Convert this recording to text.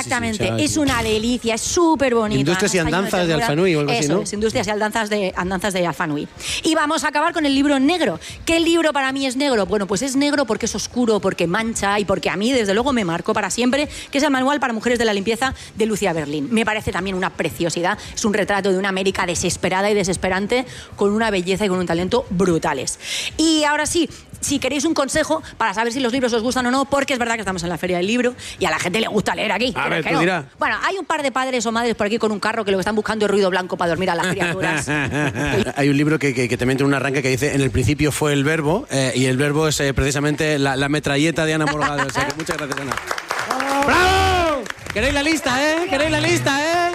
Exactamente, sí. es una delicia, es súper bonito. Industrias y andanzas de Alfanui o algo así, ¿no? Eso es, Industrias y andanzas de Alfanui. Y vamos a acabar con el libro negro. ¿Qué libro para mí es negro? Bueno, pues es negro porque es oscuro, porque mancha y porque a mí, desde luego, me marcó para siempre, que es el Manual para Mujeres de la Limpieza de Lucia Berlin. Me parece también una preciosidad. Es un retrato de una América desesperada y desesperante, con una belleza y con un talento brutales. Y ahora sí, si queréis un consejo para saber si los libros os gustan o no, porque es verdad que estamos en la Feria del Libro y a la gente le gusta leer aquí. A ver, que tú no. dirás. Bueno, hay un par de padres o madres por aquí con un carro que lo que están buscando es ruido blanco para dormir a las criaturas. Hay un libro que también tiene un arranque que dice: en el principio fue el verbo, y el verbo es precisamente la metralleta de Ana Morgado. O sea que muchas gracias, Ana. ¡Bravo! ¿Queréis la lista, eh? ¿Queréis la lista, eh?